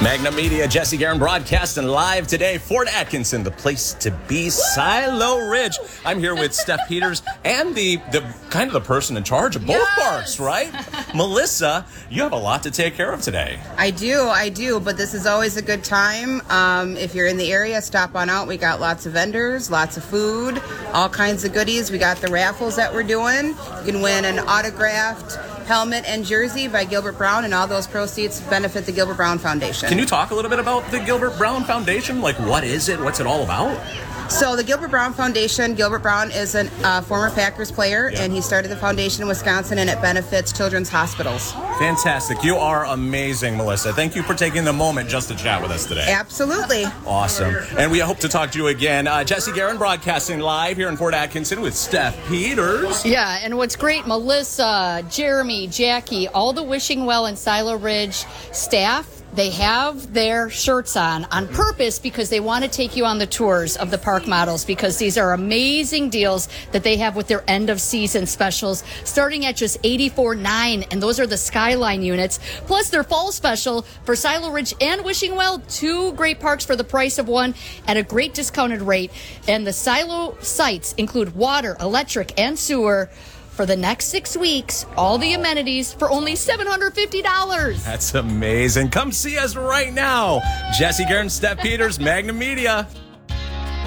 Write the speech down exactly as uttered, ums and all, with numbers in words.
Magna Media, Jesse Guerin broadcasting live today. Fort Atkinson, the place to be, Silo Ridge. I'm here with Steph Peters and the, the kind of the person in charge of both Yes. parks, right? Melissa, you have a lot to take care of today. I do, I do, but this is always a good time. Um, if you're in the area, stop on out. We got lots of vendors, lots of food, all kinds of goodies. We got the raffles that we're doing. You can win an autographed helmet and jersey by Gilbert Brown, and all those proceeds benefit the Gilbert Brown Foundation. Can you talk a little bit about the Gilbert Brown Foundation? Like, what is it? What's it all about? So the Gilbert Brown Foundation, Gilbert Brown is a uh, former Packers player, Yeah. and he started the foundation in Wisconsin, and it benefits children's hospitals. Fantastic. You are amazing, Melissa. Thank you for taking the moment just to chat with us today. Absolutely. Awesome. And we hope to talk to you again. Uh, Jesse Guerin broadcasting live here in Fort Atkinson with Steph Peters. Yeah, and what's great, Melissa, Jeremy, Jackie, all the Wishing Well and Silo Ridge staff, they have their shirts on on purpose because they want to take you on the tours of the park models, because these are amazing deals that they have with their end of season specials starting at just eighty-four dollars and nine cents, and those are the Skyline units, plus their fall special for Silo Ridge and Wishing Well, two great parks for the price of one at a great discounted rate. And the Silo sites include water, electric, and sewer for the next six weeks, all the amenities for only seven hundred fifty dollars. That's amazing. Come see us right now. Jesse Guerin, Steph Peters, Magna Media.